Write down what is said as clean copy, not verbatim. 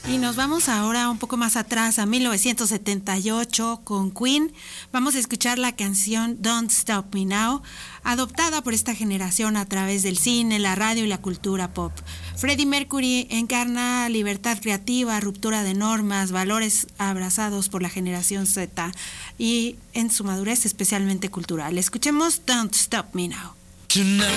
Y nos vamos ahora un poco más atrás, a 1978, con Queen. Vamos a escuchar la canción Don't Stop Me Now, adoptada por esta generación a través del cine, la radio y la cultura pop. Freddie Mercury encarna libertad creativa, ruptura de normas, valores abrazados por la generación Z y en su madurez especialmente cultural. Escuchemos Don't Stop Me Now.